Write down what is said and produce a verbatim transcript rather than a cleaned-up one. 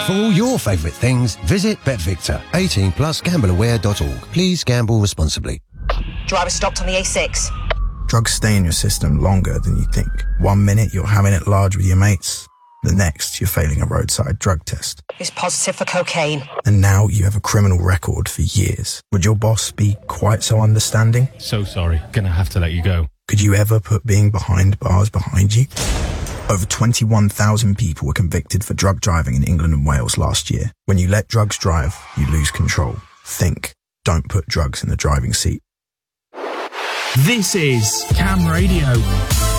For all your favourite things, visit BetVictor. eighteen plus gamble aware dot org. Please gamble responsibly. Driver stopped on the A six. Drugs stay in your system longer than you think. One minute you're having it large with your mates. The next, you're failing a roadside drug test. It's positive for cocaine. And now you have a criminal record for years. Would your boss be quite so understanding? So sorry. Gonna have to let you go. Could you ever put being behind bars behind you? Over twenty-one thousand people were convicted for drug driving in England and Wales last year. When you let drugs drive, you lose control. Think. Don't put drugs in the driving seat. This is Cam Radio.